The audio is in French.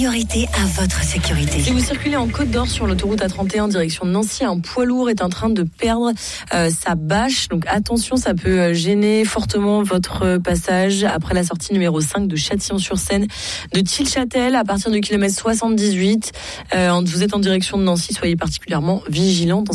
Priorité à votre sécurité. Si vous circulez en Côte d'Or sur l'autoroute A31 direction de Nancy, un poids lourd est en train de perdre sa bâche. Donc attention, ça peut gêner fortement votre passage après la sortie numéro 5 de Châtillon-sur-Seine, de Tilchâtel à partir du kilomètre 78. Vous êtes en direction de Nancy, soyez particulièrement vigilants.